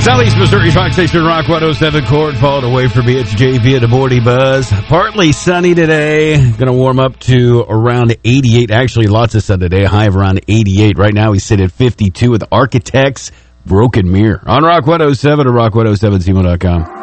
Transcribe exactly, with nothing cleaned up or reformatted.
Southeast Missouri's Rock Station, Rock one oh seven. Cord followed away from me. It's J V at the Morning Buzz. Partly sunny today. Going to warm up to around eighty-eight. Actually, lots of sun today. High of around eighty-eight. Right now, we sit at fifty-two with Architects Broken Mirror. On Rock one oh seven or rock one oh seven C M O dot com.